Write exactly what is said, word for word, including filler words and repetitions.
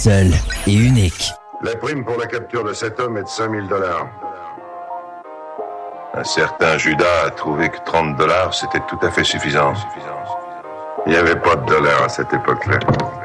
seul et unique. La prime pour la capture de cet homme est de cinq mille dollars. Un certain Judas a trouvé que trente dollars, c'était tout à fait suffisant. Il n'y avait pas de dollars à cette époque-là.